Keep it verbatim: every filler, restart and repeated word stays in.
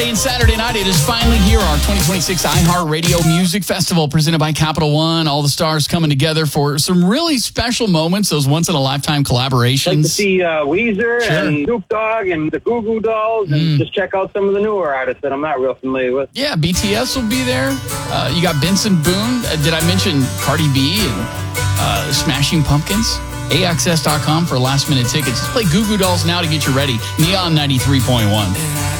And Saturday night, it is finally here, our twenty twenty-six iHeartRadio Music Festival presented by Capital One. All the stars coming together for some really special moments, those once-in-a-lifetime collaborations. Like to see uh, Weezer Sure. and Snoop Dogg and the Goo Goo Dolls and Mm. just check out some of the newer artists that I'm not real familiar with. Yeah, B T S will be there. Uh, you got Benson Boone. Uh, did I mention Cardi B and uh, Smashing Pumpkins? A X S dot com for last-minute tickets. Just play Goo Goo Dolls now to get you ready. Neon ninety-three point one.